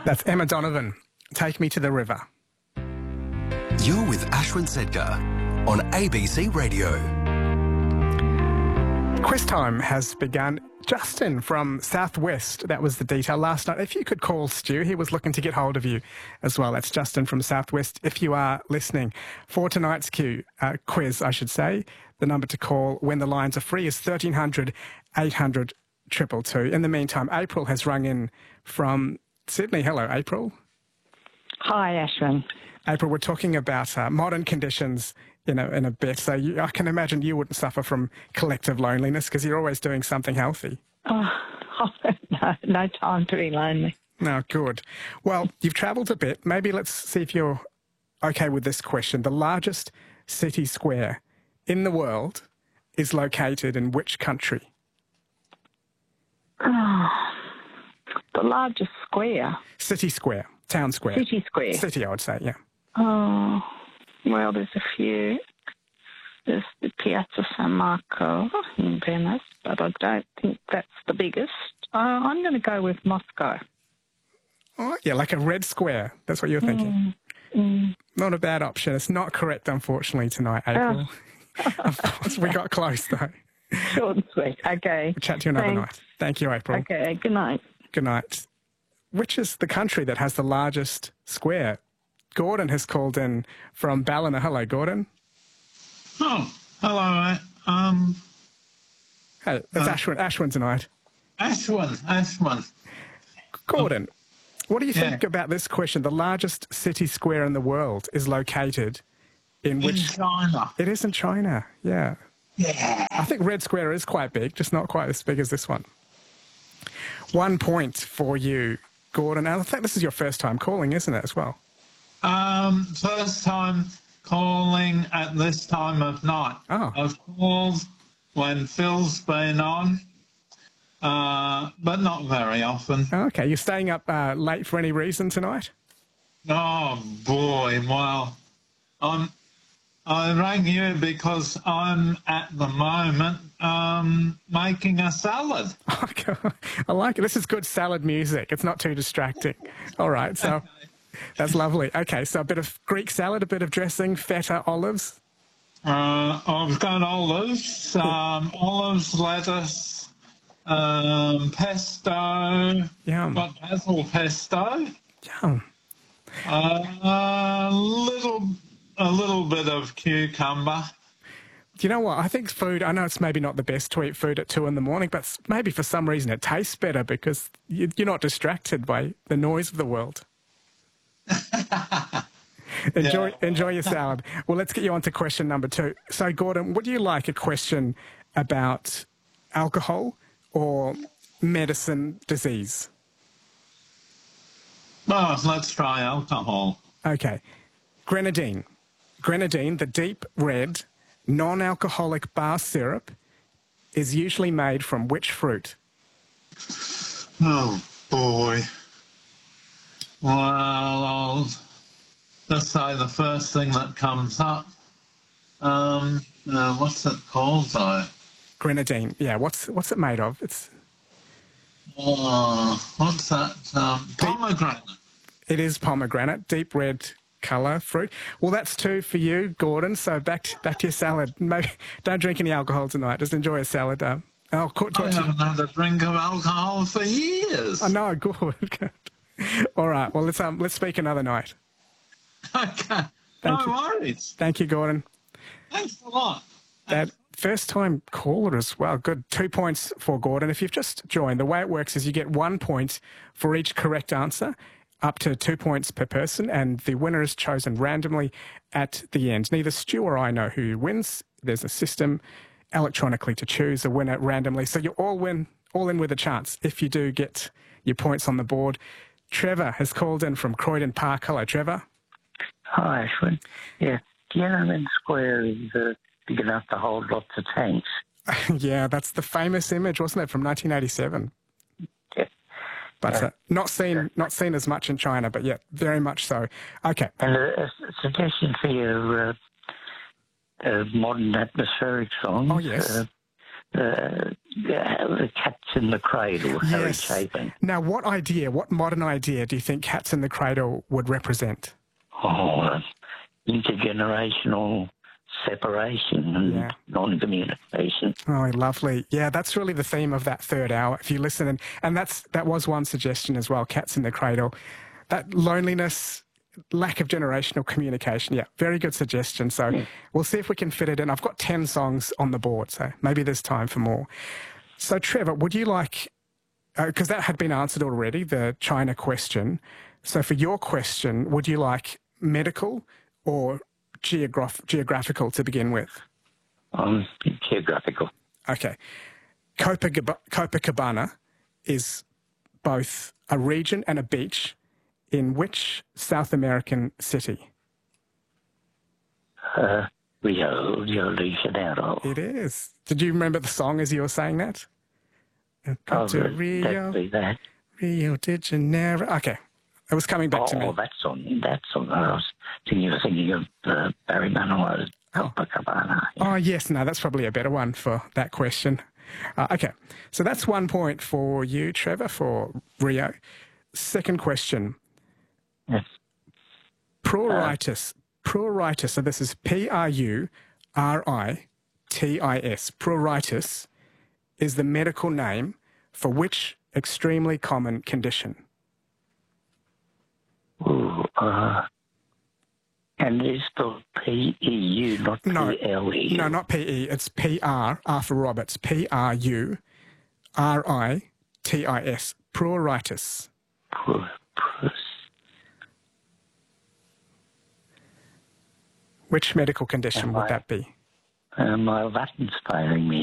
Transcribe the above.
That's Emma Donovan. Take Me to the River. You're with Ashwin Sedgar on ABC Radio. Quiz time has begun. Justin from Southwest, that was the detail last night. If you could call Stu, he was looking to get hold of you as well. That's Justin from Southwest. If you are listening for tonight's quiz, I should say, the number to call when the lines are free is 1300 800 222. In the meantime, April has rung in from Sydney. Hello, April. Hi, Ashwin. April, we're talking about modern conditions in a bit. So I can imagine you wouldn't suffer from collective loneliness because you're always doing something healthy. Oh, no time to be lonely. No, good. Well, you've travelled a bit. Maybe let's see if you're okay with this question. The largest city square in the world is located in which country? Oh, the largest square? City square, town square. City square. City, I would say, yeah. Oh, well, there's a few. There's the Piazza San Marco in Venice, but I don't think that's the biggest. I'm going to go with Moscow. Oh, yeah, like a red square. That's what you're thinking. Not a bad option. It's not correct, unfortunately, tonight, April. We got close, though. Short and sweet. Okay. We'll chat to you another night. Thank you, April. Okay, good night. Good night. Which is the country that has the largest square? Gordon has called in from Ballina. Hello, Gordon. Oh, hello. Hey, it's Ashwin tonight. Ashwin. Gordon, what do you think about this question? The largest city square in the world is located in which... In China. It is in China, yeah. Yeah. I think Red Square is quite big, just not quite as big as this one. 1 point for you, Gordon. And I think this is your first time calling, isn't it, as well? First time calling at this time of night. Oh. I've called when Phil's been on, but not very often. Okay, you're staying up late for any reason tonight? Oh, boy, well, I rang you because I'm at the moment making a salad. I like it. This is good salad music. It's not too distracting. All right, so that's lovely. Okay, so a bit of Greek salad, a bit of dressing, feta, olives. I've got olives, lettuce, pesto. Yum. Got basil pesto. Yum. A little bit of cucumber. Do you know what? I think food, I know it's maybe not the best to eat food at 2 in the morning, but maybe for some reason it tastes better because you're not distracted by the noise of the world. Enjoy your salad. Well, let's get you on to question number 2. So, Gordon, would you like a question about alcohol or medicine disease? Oh, let's try alcohol. Okay. Grenadine. Grenadine, the deep red, non-alcoholic bar syrup, is usually made from which fruit? Oh, boy. Well, I'll just say the first thing that comes up. What's it called, though? Grenadine. Yeah, what's it made of? It's... what's that? Pomegranate. It is pomegranate, deep red colour fruit. Well, that's 2 for you, Gordon. So back to your salad. Maybe don't drink any alcohol tonight. Just enjoy a salad. I haven't had a drink of alcohol for years. I know, good. All right. Well, let's speak another night. Okay. No worries. Thank you, Gordon. Thanks a lot. That first-time caller as well. Good. 2 points for Gordon. If you've just joined, the way it works is you get 1 point for each correct answer, up to 2 points per person, and the winner is chosen randomly at the end. Neither Stu or I know who wins. There's a system electronically to choose a winner randomly, so you all in with a chance if you do get your points on the board. Trevor has called in from Croydon Park. Hello, Trevor. Hi, Ashwin. Yeah, Tiananmen Square is big enough to hold lots of tanks. Yeah, that's the famous image, wasn't it, from 1987? Yeah. But not seen as much in China, but yeah, very much so. Okay. And a suggestion for your modern atmospheric songs. Oh, yes. The Cats in the Cradle, Harry Yes. Chapin. Now, what modern idea do you think Cats in the Cradle would represent? Oh, intergenerational separation and Yeah. non-communication. Oh, lovely. Yeah, that's really the theme of that third hour. If you listen, and that was one suggestion as well, Cats in the Cradle. That loneliness, lack of generational communication. Yeah, very good suggestion. So we'll see if we can fit it in. I've got 10 songs on the board, so maybe there's time for more. So, Trevor, would you like, because that had been answered already, the China question. So for your question, would you like medical or geographical to begin with? Geographical. Okay. Copacabana is both a region and a beach in which South American city? Rio de Janeiro. It is. Did you remember the song as you were saying that? Go to Rio, That'd be that. Rio de Janeiro. Okay. It was coming back to me. Oh, that song. I was thinking of Barry Manilow's Copacabana. Yeah. Oh, yes. No, that's probably a better one for that question. Okay. So that's 1 point for you, Trevor, for Rio. Second question. Yes. Pruritus. Pruritus. So this is Pruritis. Pruritus is the medical name for which extremely common condition? Ooh, and it's spelled P-E-U, not P-L-E. No, not P-E. It's P-R, R for Roberts. P-R-U-R-I-T-I-S. Pruritus. Which medical condition would that be? My Latin's failing me